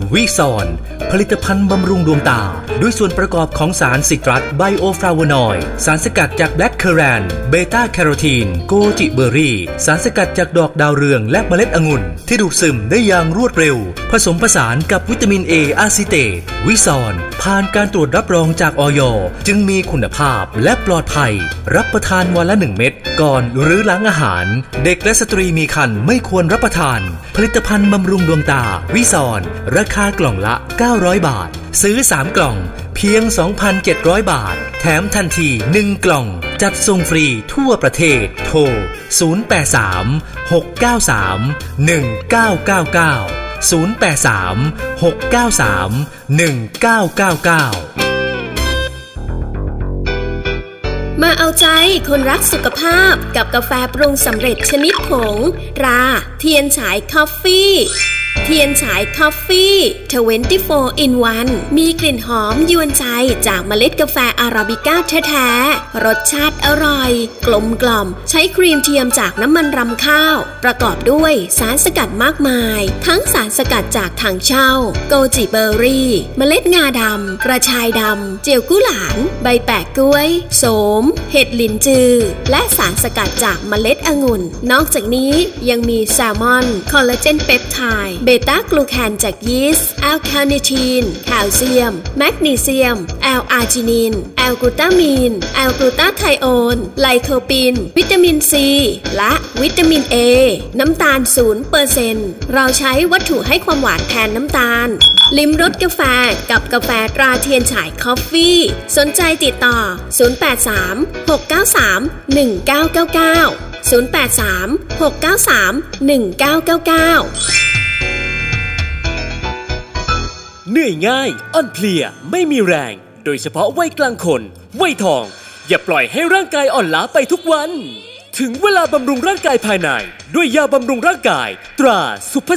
วิซอนผลิตภัณฑ์บำรุงดวงตาด้วยส่วนประกอบของสารซิตรัสไบโอฟลาโวนอยด์สารสกัดจากแบล็คเคอแรนเบต้าแคโรทีนโกจิเบอร์รี่สารสกัดจากดอกดาวเรืองและเมล็ดองุ่นที่ดูดซึมได้อย่างรวดเร็วผสมผสานกับวิตามินเออะซิเตตวิซอนผ่านการตรวจรับรองจากอย.จึงมีคุณภาพและปลอดภัยรับประทานวันละ1 เม็ดก่อนหรือหลังอาหารเด็กและสตรีมีครรภ์ไม่ควรรับประทานผลิตภัณฑ์บำรุงดวงตาวิซอนราคากล่องละ900 บาทซื้อ3 กล่องเพียง 2,700 บาทแถมทันที1 กล่องจัดส่งฟรีทั่วประเทศโทร0836931999 0836931999 มาเอาใจคนรักสุขภาพกับกาแฟปรุงสำเร็จชนิดผงตราเทียนฉายคอฟฟี่เทียนฉายคอฟฟี่24 in 1มีกลิ่นหอมยวนใจจากเมล็ดกาแฟอาราบิก้าแท้ๆรสชาติอร่อยกลมกล่อมใช้ครีมเทียมจากน้ำมันรำข้าวประกอบด้วยสารสกัดมากมายทั้งสารสกัดจากถังเช่าโกจิเบอร์รี่เมล็ดงาดำกระชายดำเจียวกุหลาบใบแปะกล้วยโสมเห็ดหลินจือและสารสกัดจากเมล็ดองุ่นนอกจากนี้ยังมีแซลมอนคอลลาเจนเปปไทด์เบต้ากลูแคนจากยีสต์แอลคาเนทีนแคลเซียมแมกนีเซียมแอลอาร์จินินแอลกลูตามีนแอลกลูตาไทโอนไลโคปินวิตามินซีและวิตามินเอน้ำตาล 0% เราใช้วัตถุให้ความหวานแทนน้ำตาลลิ้มรสกาแฟกับกาแฟตราเทียนฉายคอฟฟี่สนใจติดต่อ0836931999 เหนื่อยง่ายอ่อนเพลียไม่มีแรงโดยเฉพาะวัยกลางคนวัยทองอย่าปล่อยให้ร่างกายอ่อนล้าไปทุกวันถึงเวลาบำรุงร่างกายภายในด้วยยาบำรุงร่างกายตราสุภ